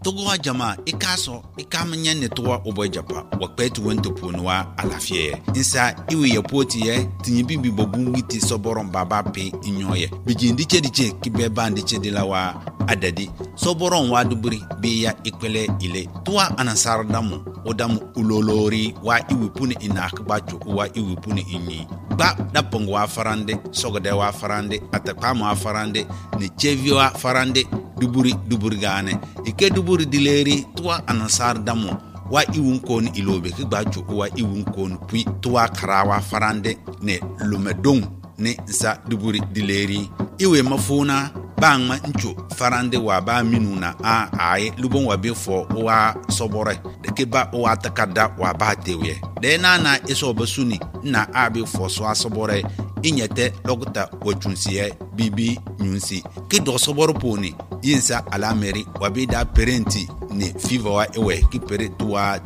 togo jama ikaso ikamanya ne towa obojapa wakpetu wento ponwa alafie insa iwe yapoti ye tinyibibi bobungiti soboron baba pe inyoye bijindi chediche kibeba ndiche dilawa adadi soboron waduburi biya ikwele ile towa anasardamu odamu ulolori wa iwe puni inakbacho wa iwe puni inyi ba dapongo wa farande sogode wa farande atakama wa farande ne chevi wa farande duburi gane ike duburi dileri tuwa anasar damo wa iwun kon ilobe ki gbacho wa iwun kon pui tuwa karawa farande ne lumedong ne sa duburi dileri iwe mafuna bangma ncho farande wa ba minuna a ai lubon wa befo wa sobore de ke ba wa takada wa ba tewe de na eso basuni na abi fo so asobore inyete logta wachunsiye bibi nyunsi ki do soboro poni yinsa alameri wabida parenti ne fiva wa ewe ki pere tuwa